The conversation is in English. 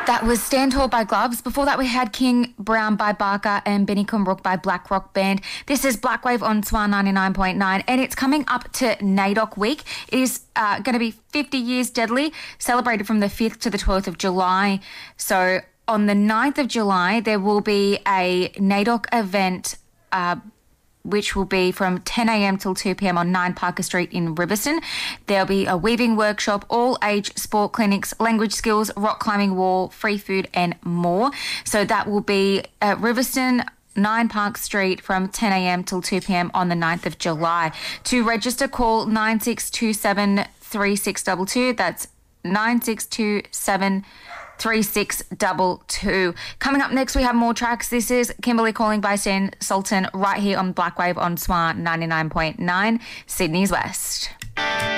That was Stand Tall by Gloves. Before that, we had King Brown by Barker and Benny Kumrook by Black Rock Band. This is Blackwave on Swan 99.9, and it's coming up to NAIDOC Week. It is going to be 50 Years Deadly, celebrated from the 5th to the 12th of July. So on the 9th of July, there will be a NAIDOC event which will be from 10 a.m. till 2 p.m. on 9 Parker Street in Riverstone. There'll be a weaving workshop, all-age sport clinics, language skills, rock climbing wall, free food and more. So that will be at Riverstone, 9 Park Street from 10 a.m. till 2 p.m. on the 9th of July. To register, call 9627 3622. That's 9627 3622. Coming up next, we have more tracks. This is Kimberly Calling by Stan Sultan right here on Blackwave on Swan 99.9, Sydney's West.